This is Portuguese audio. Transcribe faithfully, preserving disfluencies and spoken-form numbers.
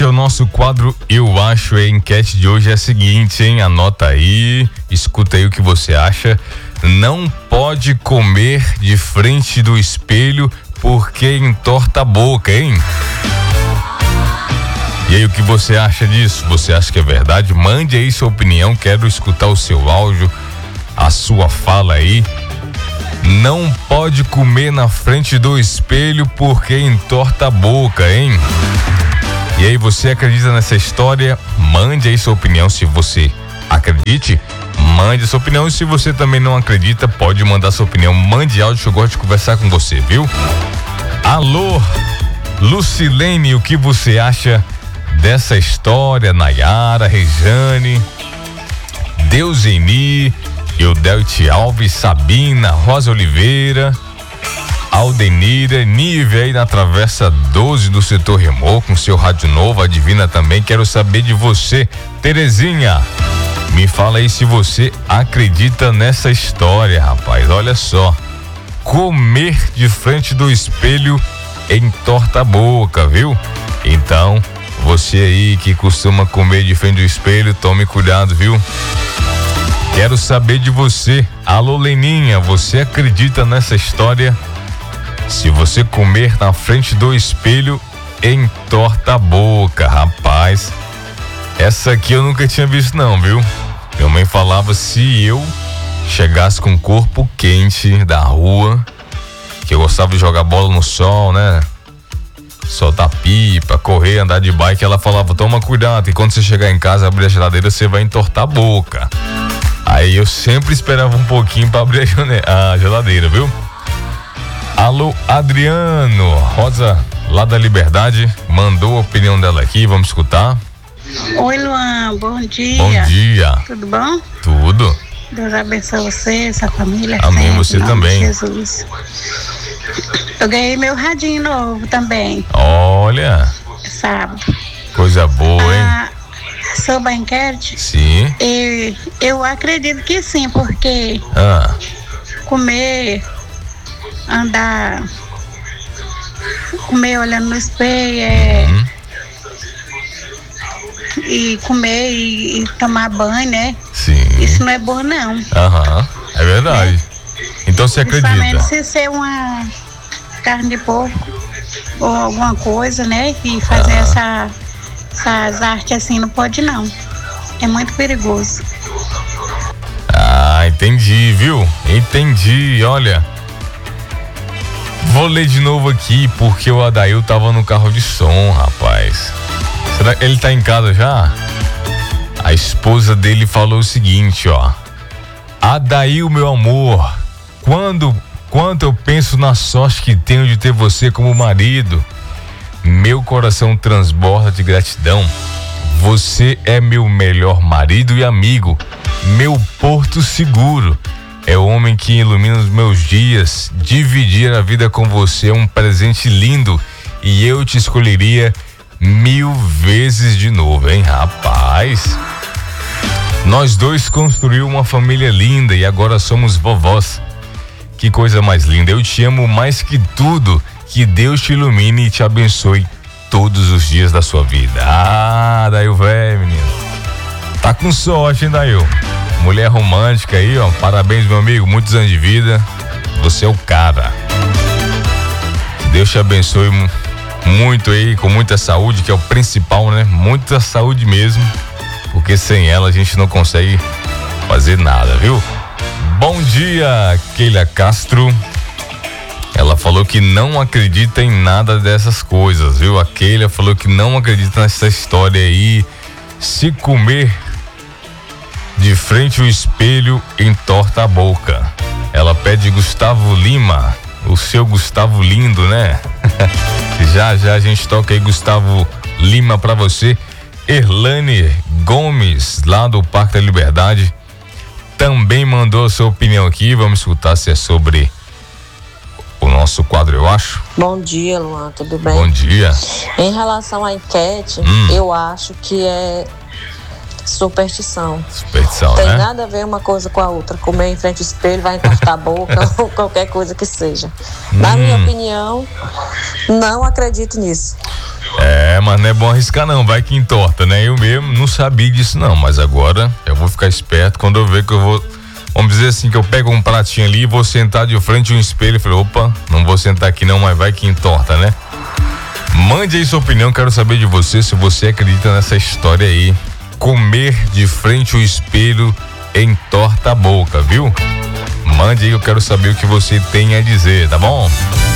Este é o nosso quadro Eu Acho. A enquete de hoje é a seguinte, hein? Anota aí, escuta aí o que você acha. Não pode comer de frente do espelho porque entorta a boca, hein? E aí, o que você acha disso? Você acha que é verdade? Mande aí sua opinião, quero escutar o seu áudio, a sua fala aí. Não pode comer na frente do espelho porque entorta a boca, hein? E aí, você acredita nessa história? Mande aí sua opinião, se você acredite, mande sua opinião. E se você também não acredita, pode mandar sua opinião. Mande áudio que eu gosto de conversar com você, viu? Alô, Lucilene, o que você acha dessa história? Nayara, Rejane, Deuseni, Eudelte Alves, Sabina, Rosa Oliveira, Aldenira, Nive aí na Travessa doze do setor Remor com seu rádio novo, a Divina também. Quero saber de você, Terezinha. Me fala aí se você acredita nessa história, rapaz. Olha só, comer de frente do espelho entorta a boca, viu? Então, você aí que costuma comer de frente do espelho, tome cuidado, viu? Quero saber de você. Alô, Leninha, você acredita nessa história? Se você comer na frente do espelho, entorta a boca, rapaz. Essa aqui eu nunca tinha visto não, viu? Minha mãe falava, se eu chegasse com o corpo quente da rua, que eu gostava de jogar bola no sol, né? Soltar pipa, correr, andar de bike, ela falava, toma cuidado, e quando você chegar em casa, abrir a geladeira, você vai entortar a boca. Aí eu sempre esperava um pouquinho pra abrir a geladeira, viu? Alô, Adriano, Rosa, lá da Liberdade, mandou a opinião dela aqui, vamos escutar. Oi, Luan, bom dia. Bom dia. Tudo bom? Tudo. Deus abençoe você, sua família. Amém, sempre, você em nome também. de Jesus. Eu ganhei meu radinho novo também. Olha. Sábado. Coisa boa, hein? Ah, sobre a enquete? Sim. Eu, eu acredito que sim, porque Ah. comer, andar, comer olhando no espelho é... Hum. E comer e, e tomar banho, né? Sim. Isso não é bom, não. Aham, é verdade. Então você acredita? Principalmente se ser uma carne de porco ou alguma coisa, né? E fazer Ah. essa, essas artes assim, não pode não. É muito perigoso. Ah, entendi, viu? Entendi, olha. Vou ler de novo aqui, porque o Adail tava no carro de som, rapaz. Será que ele tá em casa já? A esposa dele falou o seguinte, ó. Adail, meu amor, quando, quando eu penso na sorte que tenho de ter você como marido, meu coração transborda de gratidão. Você é meu melhor marido e amigo, meu porto seguro. É o homem que ilumina os meus dias. Dividir a vida com você é um presente lindo e eu te escolheria mil vezes de novo, hein, rapaz? Nós dois construímos uma família linda e agora somos vovós. Que coisa mais linda. Eu te amo mais que tudo. Que Deus te ilumine e te abençoe todos os dias da sua vida. Ah, Dail, velho, menino. Tá com sorte, hein, Dail? Mulher romântica aí, ó. Parabéns, meu amigo. Muitos anos de vida. Você é o cara. Deus te abençoe muito aí, com muita saúde, que é o principal, né? Muita saúde mesmo, porque sem ela a gente não consegue fazer nada, viu? Bom dia, Keila Castro. Ela falou que não acredita em nada dessas coisas, viu? A Keila falou que não acredita nessa história aí. Se comer de frente ao espelho, entorta a boca. Ela pede Gustavo Lima, o seu Gustavo lindo, né? Já, já a gente toca aí Gustavo Lima pra você. Erlane Gomes, lá do Parque da Liberdade, também mandou a sua opinião aqui. Vamos escutar se é sobre o nosso quadro, eu acho. Bom dia, Luan, tudo bem? Bom dia. Em relação à enquete, hum. eu acho que é superstição. Superstição, Tem né? nada a ver uma coisa com a outra. Comer em frente ao espelho, vai entortar a boca ou qualquer coisa que seja. Na hum. minha opinião, não acredito nisso. É, mas não é bom arriscar não, vai que entorta, né? Eu mesmo não sabia disso não, mas agora eu vou ficar esperto quando eu ver que eu vou, vamos dizer assim, que eu pego um pratinho ali e vou sentar de frente a um espelho e falei, opa, não vou sentar aqui não, mas vai que entorta, né? Mande aí sua opinião, quero saber de você, se você acredita nessa história aí, comer de frente ao espelho entorta a boca, viu? Mande aí, eu quero saber o que você tem a dizer, tá bom?